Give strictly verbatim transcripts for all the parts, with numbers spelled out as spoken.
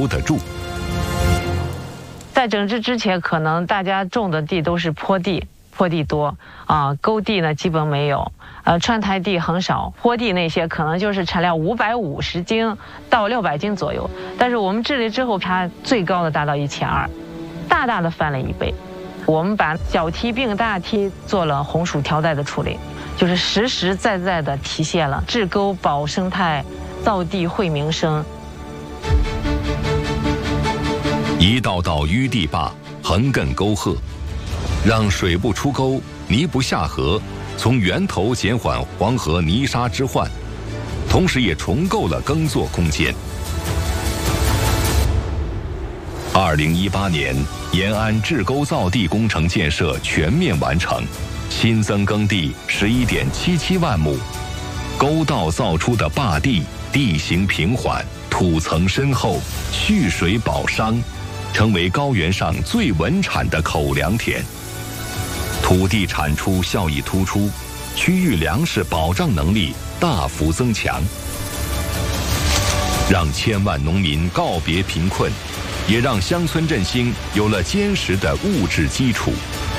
留得住。 在整治之前，可能大家种的地都是坡地，坡地多啊，沟地呢基本没有，呃，穿台地很少，坡地那些可能就是产量五百五十斤到六百斤左右。但是我们治理之后，它最高的达到一千二，大大的翻了一倍。我们把小梯并大梯做了红薯条带的处理，就是实实在在的体现了治沟保生态、造地惠民生。 一道道淤地坝横亘沟壑，让水不出沟、泥不下河，从源头减缓黄河泥沙之患，同时也重构了耕作空间。二零一八年，延安治沟造地工程建设全面完成，新增耕地十一点七七万亩，沟道造出的坝地地形平缓，土层深厚，蓄水保墒，成为高原上最稳产的口粮田。土地产出效益突出，区域粮食保障能力大幅增强，让千万农民告别贫困，也让乡村振兴有了坚实的物质基础。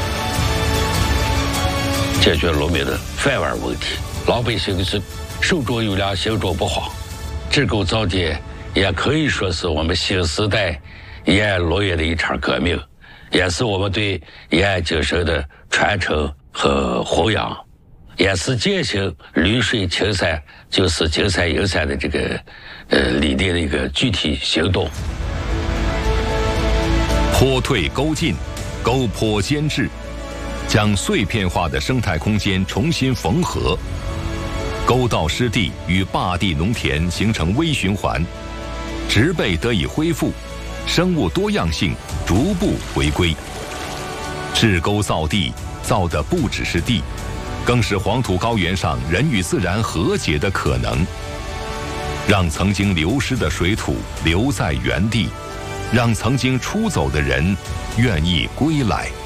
解决农民的饭碗问题，老百姓是手中有粮，心中不慌。治沟造地也可以说是我们新时代延安农业的一场革命，也是我们对延安精神的传承和弘扬，也是践行绿水青山就是金山银山的这个呃理念的一个具体行动。 坡退沟进，沟坡兼治，将碎片化的生态空间重新缝合，沟道湿地与坝地农田形成微循环，植被得以恢复，生物多样性逐步回归。治沟造地造的不只是地，更是黄土高原上人与自然和解的可能，让曾经流失的水土留在原地，让曾经出走的人愿意归来。